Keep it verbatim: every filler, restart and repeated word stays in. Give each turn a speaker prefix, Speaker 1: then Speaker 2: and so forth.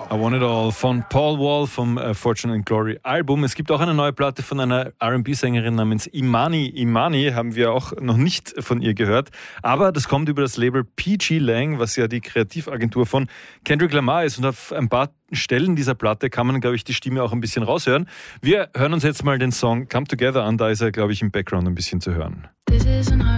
Speaker 1: I Want It All von Paul Wall vom uh, Fortune and Glory Album. Es gibt auch eine neue Platte von einer R and B-Sängerin namens Imani. Imani haben wir auch noch nicht von ihr gehört, aber das kommt über das Label P G Lang, was ja die Kreativagentur von Kendrick Lamar ist, und auf ein paar Stellen dieser Platte kann man, glaube ich, die Stimme auch ein bisschen raushören. Wir hören uns jetzt mal den Song Come Together an, da ist er, glaube ich, im Background ein bisschen zu hören.